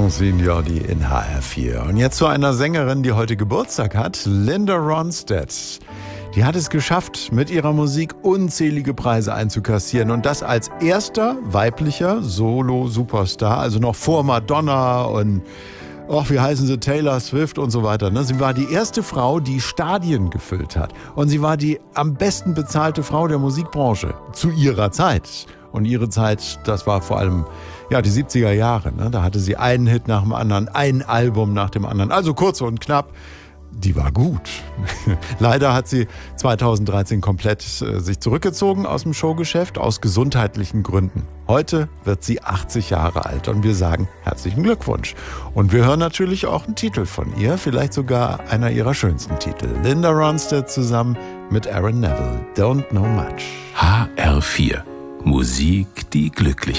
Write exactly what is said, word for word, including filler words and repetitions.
Francine Jordi in H R vier. Und jetzt zu einer Sängerin, die heute Geburtstag hat, Linda Ronstadt. Die hat es geschafft, mit ihrer Musik unzählige Preise einzukassieren. Und das als erster weiblicher Solo-Superstar, also noch vor Madonna und, ach, wie heißen sie, Taylor Swift und so weiter. Sie war die erste Frau, die Stadien gefüllt hat. Und sie war die am besten bezahlte Frau der Musikbranche zu ihrer Zeit. Und ihre Zeit, das war vor allem ja, die siebziger Jahre. Ne? Da hatte sie einen Hit nach dem anderen, ein Album nach dem anderen. Also kurz und knapp, die war gut. Leider hat sie zweitausenddreizehn komplett äh, sich zurückgezogen aus dem Showgeschäft, aus gesundheitlichen Gründen. Heute wird sie achtzig Jahre alt und wir sagen herzlichen Glückwunsch. Und wir hören natürlich auch einen Titel von ihr, vielleicht sogar einer ihrer schönsten Titel. Linda Ronstadt zusammen mit Aaron Neville, Don't Know Much. H R vier. Musik, die glücklich